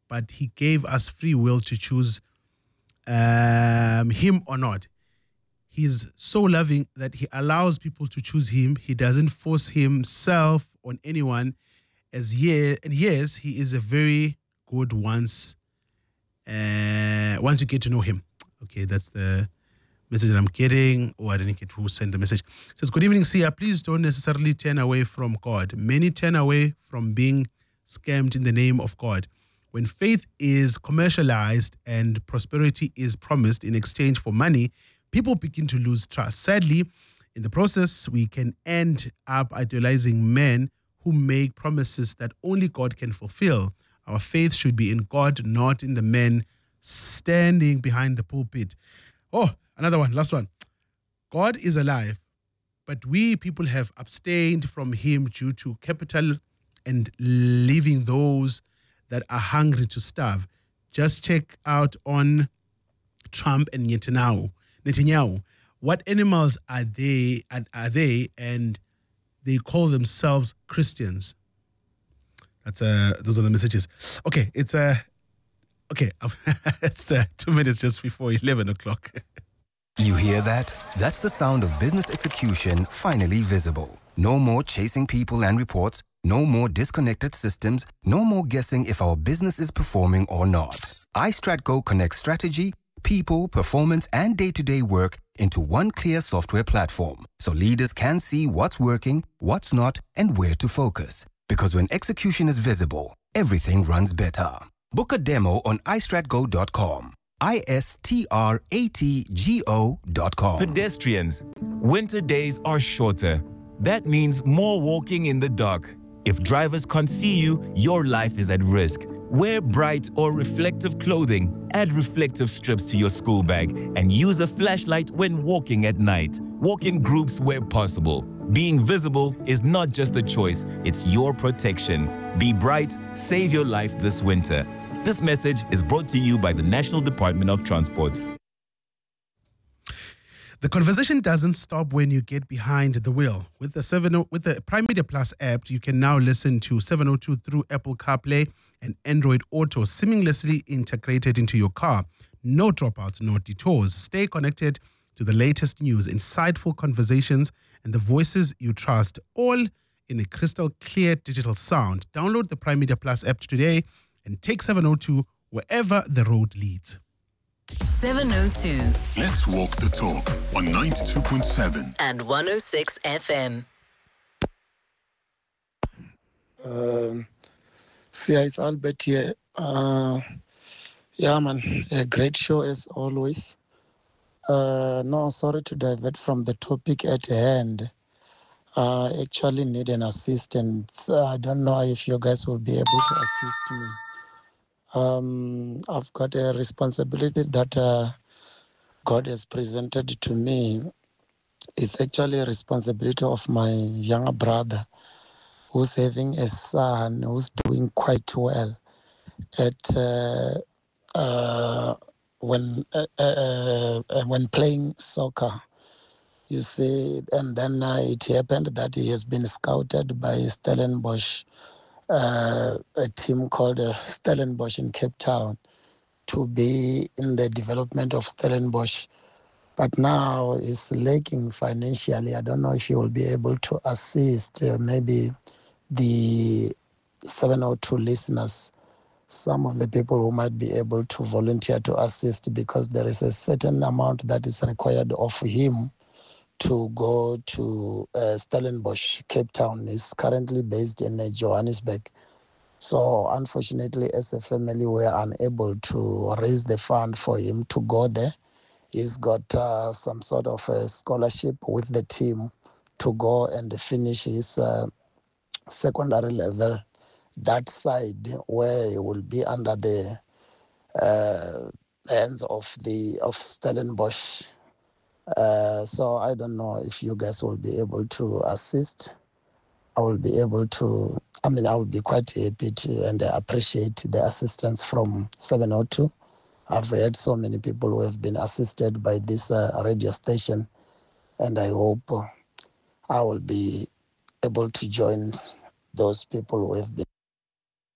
but he gave us free will to choose him or not. He's so loving that he allows people to choose him. He doesn't force himself on anyone. And yes, he is a very good once you get to know him. Okay, that's the message that I'm getting. Oh, I didn't get who sent the message. It says, good evening, Sia. Please don't necessarily turn away from God. Many turn away from being scammed in the name of God. When faith is commercialized and prosperity is promised in exchange for money, people begin to lose trust. Sadly, in the process, we can end up idolizing men who make promises that only God can fulfill. Our faith should be in God, not in the men standing behind the pulpit. Oh, another one, last one. God is alive, but we people have abstained from him due to capital and leaving those that are hungry to starve. Just check out on Trump and Netanyahu. What animals are they? And they call themselves Christians. Those are the messages. Okay, it's 2 minutes just before 11 o'clock. You hear that? That's the sound of business execution finally visible. No more chasing people and reports. No more disconnected systems. No more guessing if our business is performing or not. iStratGo connects strategy, people, performance, and day-to-day work into one clear software platform, so leaders can see what's working, what's not, and where to focus. Because when execution is visible, everything runs better. Book a demo on istratgo.com. istratgo.com. Pedestrians, winter days are shorter. That means more walking in the dark. If drivers can't see you, your life is at risk. Wear bright or reflective clothing, add reflective strips to your school bag, and use a flashlight when walking at night. Walk in groups where possible. Being visible is not just a choice, it's your protection. Be bright, save your life this winter. This message is brought to you by the National Department of Transport. The conversation doesn't stop when you get behind the wheel. With the Prime Media Plus app, you can now listen to 702 through Apple CarPlay and Android Auto, seamlessly integrated into your car. No dropouts, no detours. Stay connected to the latest news, insightful conversations, and the voices you trust, all in a crystal clear digital sound. Download the Prime Media Plus app today and take 702 wherever the road leads. 702. Let's walk the talk on 92.7 and 106 FM. It's Albert here. Yeah, man, a great show as always. No, sorry to divert from the topic at hand. Actually need an assistant. I don't know if you guys will be able to assist me. I've got a responsibility that God has presented to me. It's actually a responsibility of my younger brother who's having a son who's doing quite well at when playing soccer. You see, and then it happened that he has been scouted by Stellenbosch, a team called Stellenbosch in Cape Town, to be in the development of Stellenbosch. But now he's lacking financially. I don't know if he will be able to assist maybe the 702 listeners, some of the people who might be able to volunteer to assist, because there is a certain amount that is required of him to go to Stellenbosch, Cape Town. He's currently based in Johannesburg. So unfortunately, as a family, we are unable to raise the fund for him to go there. He's got some sort of a scholarship with the team to go and finish his secondary level, that side where he will be under the hands of Stellenbosch. So I don't know if you guys will be able to assist. I will be quite happy to and appreciate the assistance from 702. I've heard so many people who have been assisted by this radio station, and I hope I will be able to join those people who have been